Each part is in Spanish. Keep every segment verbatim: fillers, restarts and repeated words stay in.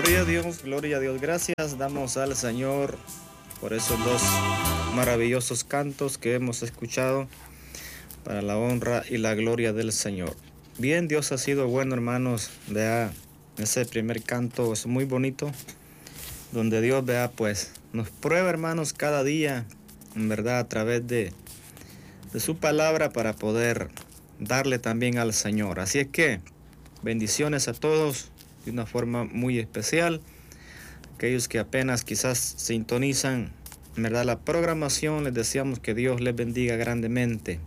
Gloria a Dios, gloria a Dios. Gracias damos al Señor por esos dos maravillosos cantos que hemos escuchado para la honra y la gloria del Señor. Bien, Dios ha sido bueno, hermanos. Vea, ese primer canto es muy bonito, donde Dios, vea, pues nos prueba, hermanos, cada día, en verdad, a través de, de su palabra para poder darle también al Señor. Así es que bendiciones a todos de una forma muy especial. Aquellos que apenas quizás sintonizan, en verdad, la programación, les deseamos que Dios les bendiga grandemente.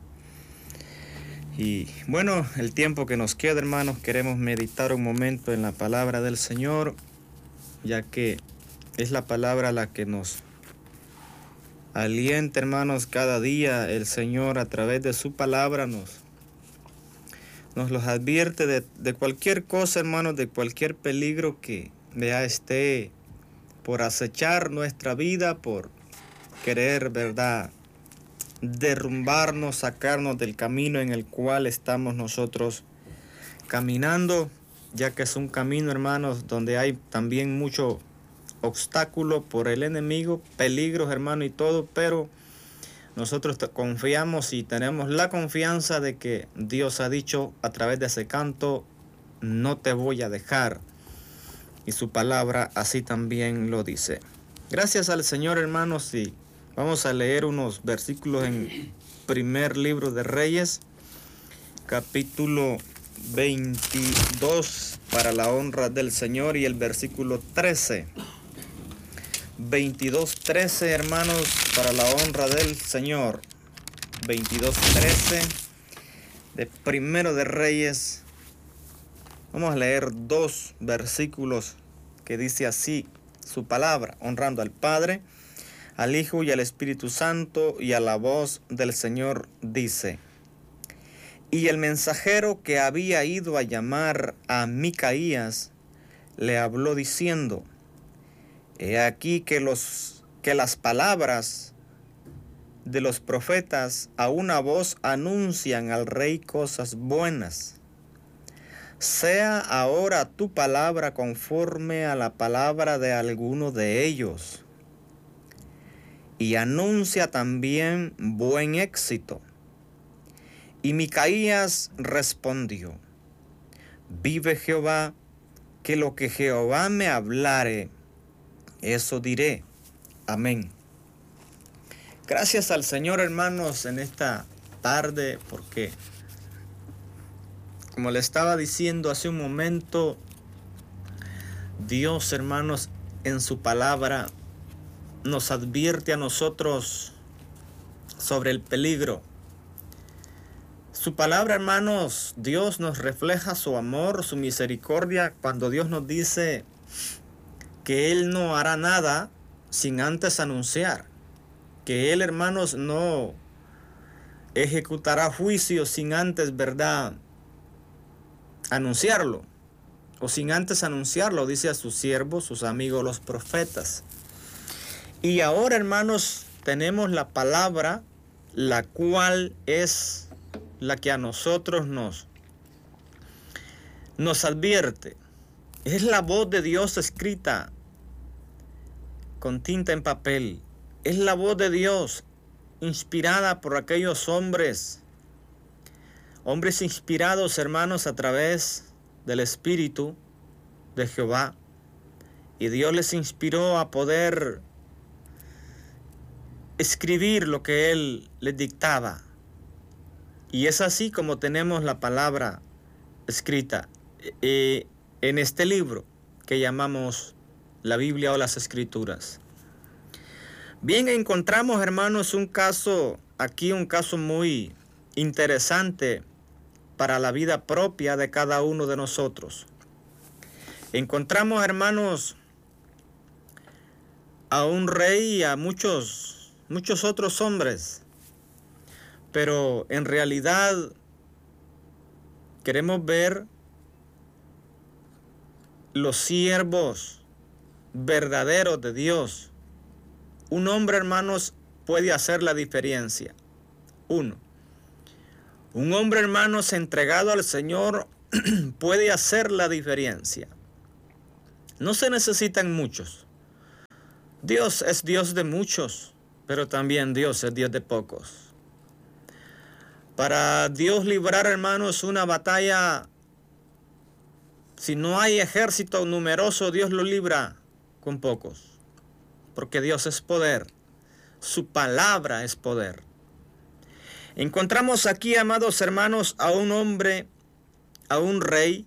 Y bueno, el tiempo que nos queda, hermanos, queremos meditar un momento en la palabra del Señor, ya que es la palabra la que nos alienta, hermanos. Cada día el Señor, a través de su palabra, nos nos los advierte de, de cualquier cosa, hermanos, de cualquier peligro que vea esté por acechar nuestra vida, por querer, verdad, derrumbarnos, sacarnos del camino en el cual estamos nosotros caminando, ya que es un camino, hermanos, donde hay también mucho obstáculo por el enemigo, peligros, hermano, y todo, pero nosotros confiamos y tenemos la confianza de que Dios ha dicho a través de ese canto: no te voy a dejar. Y su palabra así también lo dice. Gracias al Señor, hermanos, y vamos a leer unos versículos en primer libro de Reyes, capítulo veintidós, para la honra del Señor, y el versículo trece. veintidós trece, hermanos, para la honra del Señor. veintidós trece de Primero de Reyes. Vamos a leer dos versículos que dice así su palabra: honrando al Padre, al Hijo y al Espíritu Santo, y a la voz del Señor dice: y el mensajero que había ido a llamar a Micaías le habló diciendo: he aquí que, los, que las palabras de los profetas a una voz anuncian al rey cosas buenas. Sea ahora tu palabra conforme a la palabra de alguno de ellos, y anuncia también buen éxito. Y Micaías respondió: vive Jehová, que lo que Jehová me hablare, eso diré. Amén. Gracias al Señor, hermanos, en esta tarde, porque, como le estaba diciendo hace un momento, Dios, hermanos, en su palabra nos advierte a nosotros sobre el peligro. Su palabra, hermanos, Dios nos refleja su amor, su misericordia, cuando Dios nos dice que Él no hará nada sin antes anunciar, que Él, hermanos, no ejecutará juicio sin antes, verdad, anunciarlo, o sin antes anunciarlo, dice a sus siervos, sus amigos, los profetas. Y ahora, hermanos, tenemos la palabra, la cual es la que a nosotros nos, nos advierte. Es la voz de Dios escrita con tinta en papel. Es la voz de Dios inspirada por aquellos hombres, hombres inspirados, hermanos, a través del Espíritu de Jehová. Y Dios les inspiró a poder escribir lo que Él les dictaba. Y es así como tenemos la palabra escrita eh, en este libro que llamamos la Biblia o las Escrituras. Bien, encontramos, hermanos, un caso, aquí un caso muy interesante para la vida propia de cada uno de nosotros. Encontramos, hermanos, a un rey y a muchos, muchos otros hombres, pero en realidad queremos ver los siervos verdaderos de Dios. Un hombre, hermanos, puede hacer la diferencia. Uno, un hombre, hermanos, entregado al Señor puede hacer la diferencia. No se necesitan muchos. Dios es Dios de muchos, pero también Dios es Dios de pocos. Para Dios librar, hermanos, una batalla, si no hay ejército numeroso, Dios lo libra con pocos. Porque Dios es poder. Su palabra es poder. Encontramos aquí, amados hermanos, a un hombre, a un rey,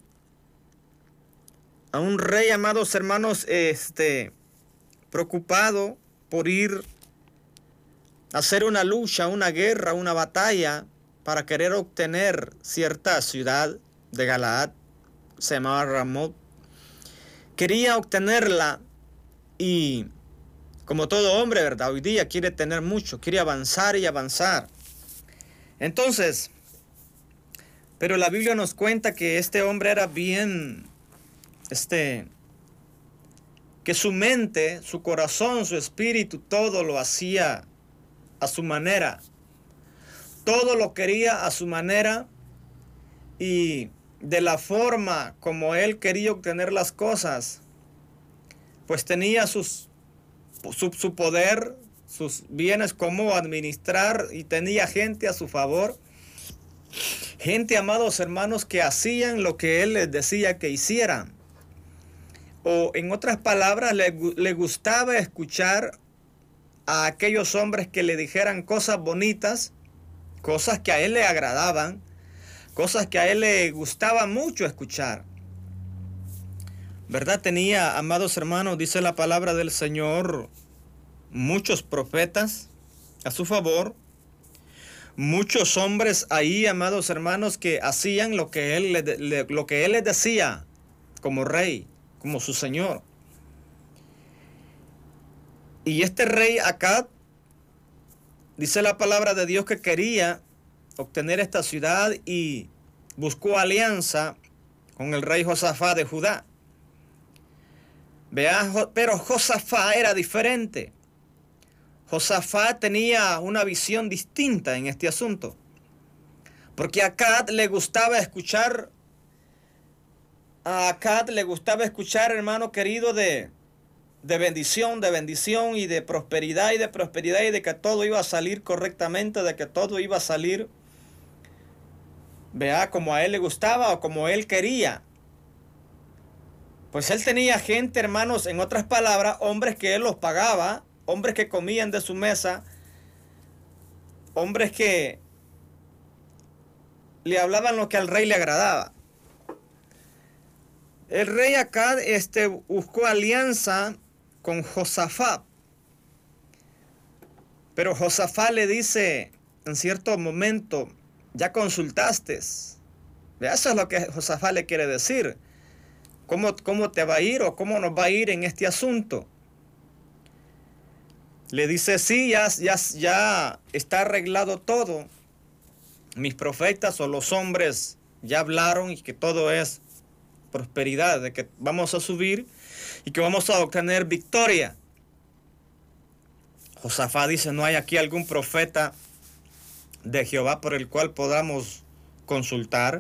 a un rey, amados hermanos, este, preocupado por ir a hacer una lucha, una guerra, una batalla para querer obtener cierta ciudad de Galaad, se llamaba Ramot. Quería obtenerla y, como todo hombre, ¿verdad? Hoy día quiere tener mucho, quiere avanzar y avanzar. Entonces, pero la Biblia nos cuenta que este hombre era bien, este, que su mente, su corazón, su espíritu, todo lo hacía a su manera. Todo lo quería a su manera y de la forma como él quería obtener las cosas, pues tenía sus, su, su poder, sus bienes, cómo administrar, y tenía gente a su favor. Gente, amados hermanos, que hacían lo que él les decía que hicieran. O en otras palabras, le, le gustaba escuchar a aquellos hombres que le dijeran cosas bonitas, cosas que a él le agradaban, cosas que a él le gustaba mucho escuchar. ¿Verdad? Tenía, amados hermanos, dice la palabra del Señor, muchos profetas a su favor, muchos hombres ahí, amados hermanos, que hacían lo que él, le, le, lo que él les decía como rey, como su señor. Y este rey Acab, dice la palabra de Dios que quería obtener esta ciudad y buscó alianza con el rey Josafat de Judá. Vea, pero Josafat era diferente. Josafat tenía una visión distinta en este asunto. Porque a Acab le gustaba escuchar, a Acab le gustaba escuchar, hermano querido, de, de bendición, de bendición y de prosperidad y de prosperidad y de que todo iba a salir correctamente, de que todo iba a salir, vea, como a él le gustaba o como él quería. Pues él tenía gente, hermanos, en otras palabras, hombres que él los pagaba, hombres que comían de su mesa, hombres que le hablaban lo que al rey le agradaba. El rey Acab este, buscó alianza con Josafat. Pero Josafat le dice en cierto momento, ya consultaste. Eso es lo que Josafat le quiere decir. ¿Cómo, ¿Cómo te va a ir o cómo nos va a ir en este asunto? Le dice, sí, ya, ya, ya está arreglado todo. Mis profetas o los hombres ya hablaron y que todo es prosperidad, de que vamos a subir y que vamos a obtener victoria. Josafat dice, ¿no hay aquí algún profeta de Jehová por el cual podamos consultar?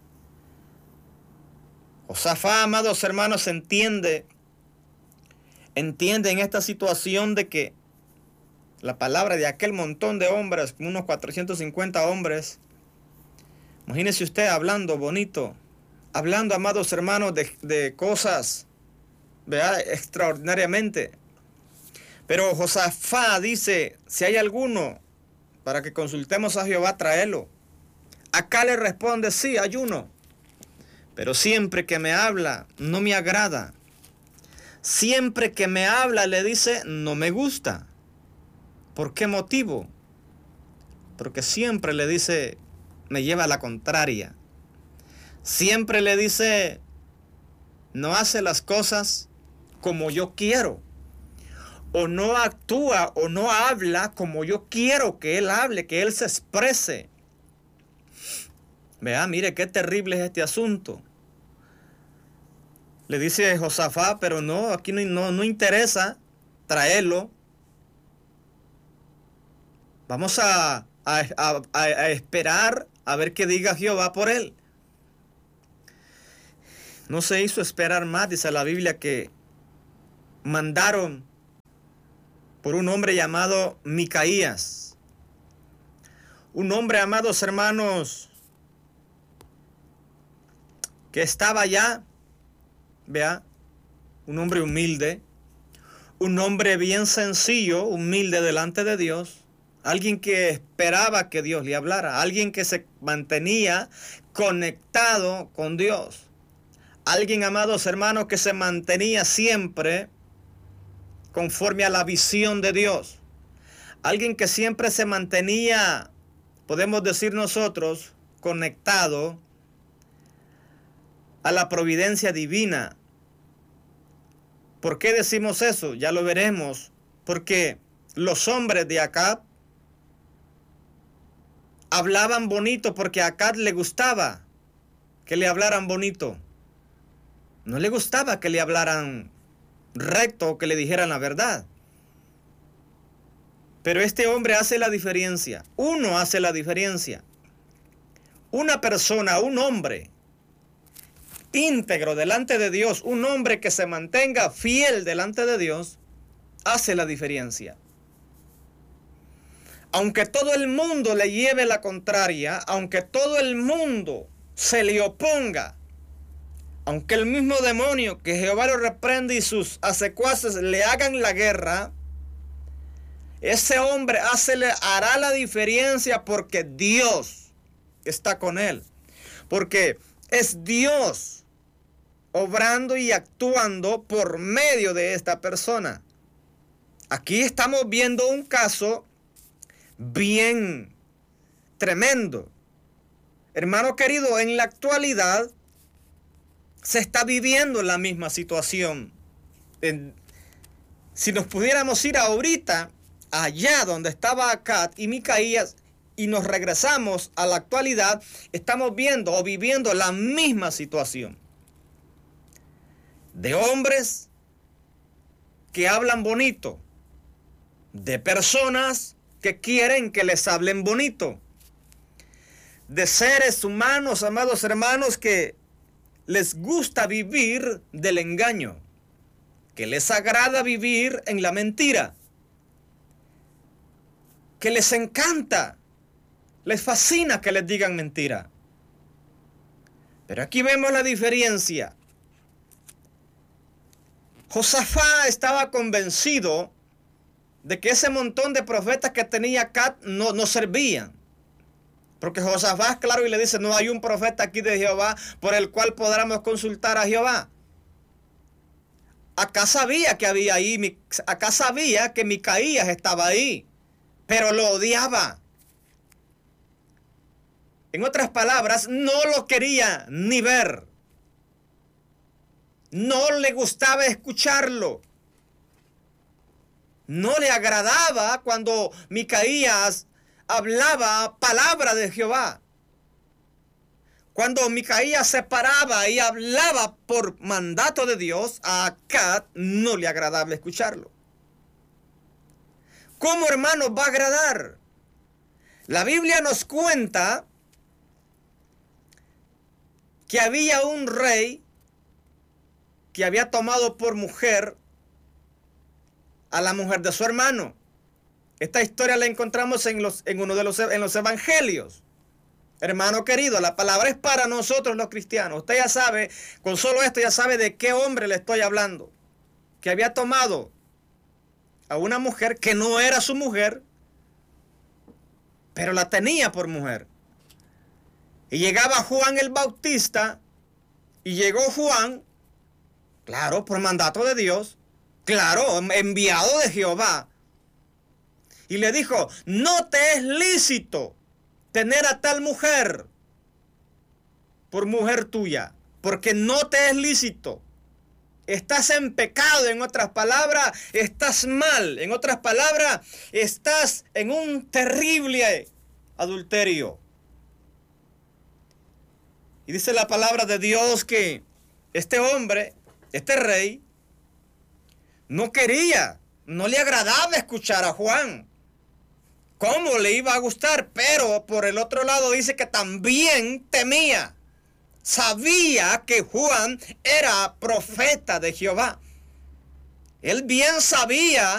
Josafat, amados hermanos, entiende, entiende en esta situación de que la palabra de aquel montón de hombres, unos cuatrocientos cincuenta hombres, imagínese usted hablando bonito, hablando, amados hermanos, de, de cosas, ¿verdad?, extraordinariamente. Pero Josafat dice, si hay alguno para que consultemos a Jehová, tráelo. Acá le responde, sí, hay uno. Pero siempre que me habla, no me agrada. Siempre que me habla, le dice, no me gusta. ¿Por qué motivo? Porque siempre le dice, me lleva a la contraria. Siempre le dice, no hace las cosas como yo quiero. O no actúa o no habla como yo quiero que él hable, que él se exprese. Vea, mire qué terrible es este asunto. Le dice Josafat, pero no, aquí no, no, no interesa traerlo. Vamos a, a, a, a esperar a ver qué diga Jehová por él. No se hizo esperar más, dice la Biblia, que mandaron por un hombre llamado Micaías. Un hombre, amados hermanos, que estaba allá, vea, un hombre humilde, un hombre bien sencillo, humilde delante de Dios, alguien que esperaba que Dios le hablara, alguien que se mantenía conectado con Dios, alguien, amados hermanos, que se mantenía siempre conforme a la visión de Dios, alguien que siempre se mantenía, podemos decir nosotros, conectado a la providencia divina. ¿Por qué decimos eso? Ya lo veremos. Porque los hombres de Acab hablaban bonito porque a Acab le gustaba que le hablaran bonito. No le gustaba que le hablaran recto o que le dijeran la verdad. Pero este hombre hace la diferencia. Uno hace la diferencia. Una persona, un hombre íntegro delante de Dios, un hombre que se mantenga fiel delante de Dios, hace la diferencia. Aunque todo el mundo le lleve la contraria, aunque todo el mundo se le oponga, aunque el mismo demonio que Jehová lo reprende y sus secuaces le hagan la guerra, ese hombre hace, hará la diferencia porque Dios está con él. Porque es Dios obrando y actuando por medio de esta persona. Aquí estamos viendo un caso bien tremendo. Hermano querido, en la actualidad se está viviendo la misma situación. En, si nos pudiéramos ir ahorita allá donde estaba Acab y Micaías y nos regresamos a la actualidad, estamos viendo o viviendo la misma situación. De hombres que hablan bonito, de personas que quieren que les hablen bonito, de seres humanos, amados hermanos, que les gusta vivir del engaño, que les agrada vivir en la mentira, que les encanta, les fascina que les digan mentira. Pero aquí vemos la diferencia. Josafat estaba convencido de que ese montón de profetas que tenía Acab no, no servían. Porque Josafat, claro, y le dice, no hay un profeta aquí de Jehová por el cual podamos consultar a Jehová. Acá sabía que había ahí, acá sabía que Micaías estaba ahí, pero lo odiaba. En otras palabras, no lo quería ni ver. No le gustaba escucharlo. No le agradaba cuando Micaías hablaba palabra de Jehová. Cuando Micaías se paraba y hablaba por mandato de Dios, a Acab no le agradaba escucharlo. ¿Cómo, hermanos, va a agradar? La Biblia nos cuenta que había un rey que había tomado por mujer a la mujer de su hermano. Esta historia la encontramos en, los, en uno de los, en los evangelios. Hermano querido, la palabra es para nosotros los cristianos. Usted ya sabe, con solo esto ya sabe de qué hombre le estoy hablando. Que había tomado a una mujer que no era su mujer, pero la tenía por mujer. Y llegaba Juan el Bautista, y llegó Juan, claro, por mandato de Dios, claro, enviado de Jehová, y le dijo, no te es lícito tener a tal mujer por mujer tuya, porque no te es lícito. Estás en pecado, en otras palabras, estás mal, en otras palabras, estás en un terrible adulterio. Y dice la palabra de Dios que este hombre, este rey, no quería, no le agradaba escuchar a Juan. ¿Cómo le iba a gustar? Pero por el otro lado dice que también temía. Sabía que Juan era profeta de Jehová. Él bien sabía